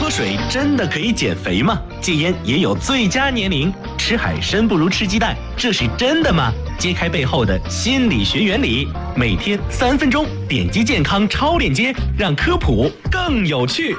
喝水真的可以减肥吗？戒烟也有最佳年龄，吃海参不如吃鸡蛋，这是真的吗？揭开背后的心理学原理，每天3分钟，点击健康超链接，让科普更有趣。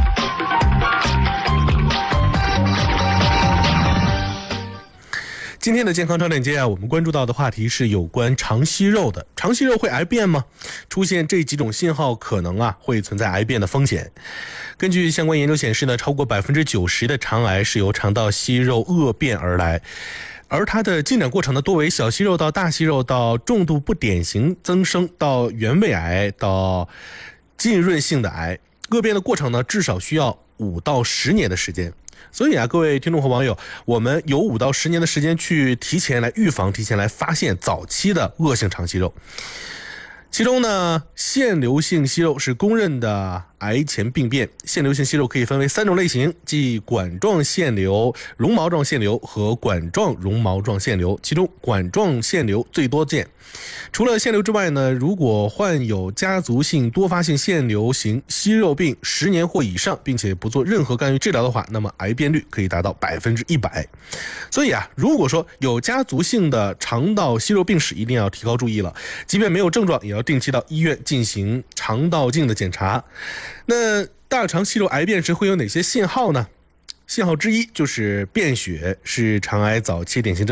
今天的健康超链接啊，我们关注到的话题是有关肠息肉的。肠息肉会癌变吗？出现这几种信号可能会存在癌变的风险。根据相关研究显示呢，超过90%的肠癌是由肠道息肉恶变而来，而它的进展过程呢，多为小息肉到大息肉到重度不典型增生到原位癌到浸润性的癌。恶变的过程呢，至少需要5到10年的时间。所以各位听众和网友，我们有5到10年的时间去提前来预防、提前来发现早期的恶性肠息肉。其中呢，腺瘤性息肉是公认的癌前病变。腺瘤性息肉可以分为3种类型，即管状腺瘤、绒毛状腺瘤和管状绒毛状腺瘤，其中管状腺瘤最多见。除了腺瘤之外呢，如果患有家族性多发性腺瘤型息肉病10年或以上，并且不做任何干预治疗的话，那么癌变率可以达到100%。所以如果说有家族性的肠道息肉病史，一定要提高注意了，即便没有症状，也要定期到医院进行肠道镜的检查。那大肠息肉癌变时会有哪些信号呢？信号之一就是便血，是肠癌早期典型症。